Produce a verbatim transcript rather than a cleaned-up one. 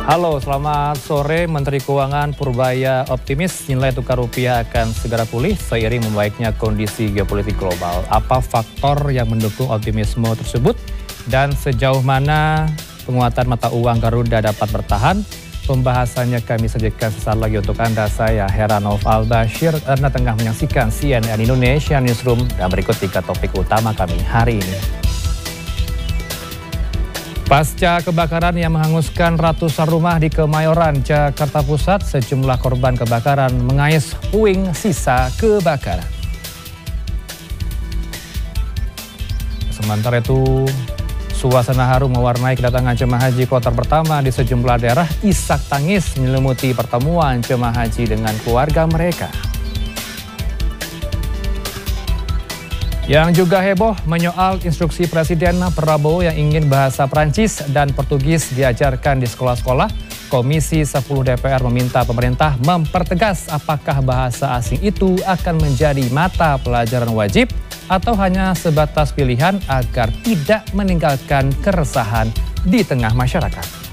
Halo, selamat sore. Menteri Keuangan Purbaya optimis nilai tukar rupiah akan segera pulih seiring membaiknya kondisi geopolitik global. Apa faktor yang mendukung optimisme tersebut dan sejauh mana penguatan mata uang Garuda dapat bertahan? Pembahasannya kami sajikan sesaat lagi untuk Anda. Saya Heranov Al-Bashir. Anda tengah menyaksikan C N N Indonesia Newsroom dan berikut tiga topik utama kami hari ini. Pasca kebakaran yang menghanguskan ratusan rumah di Kemayoran, Jakarta Pusat, sejumlah korban kebakaran mengais puing sisa kebakaran. Sementara itu, suasana haru mewarnai kedatangan jemaah haji kloter pertama di sejumlah daerah. Isak tangis menyelimuti pertemuan jemaah haji dengan keluarga mereka. Yang juga heboh menyoal instruksi Presiden Prabowo yang ingin bahasa Prancis dan Portugis diajarkan di sekolah-sekolah. Komisi sepuluh D P R meminta pemerintah mempertegas apakah bahasa asing itu akan menjadi mata pelajaran wajib atau hanya sebatas pilihan agar tidak meninggalkan keresahan di tengah masyarakat.